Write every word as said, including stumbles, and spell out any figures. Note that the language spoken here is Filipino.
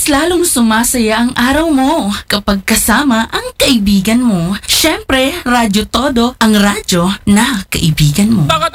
mas lalong sumasaya ang araw mo kapag kasama ang kaibigan mo. Syempre, Radyo Todo, ang radyo na kaibigan mo. Taka,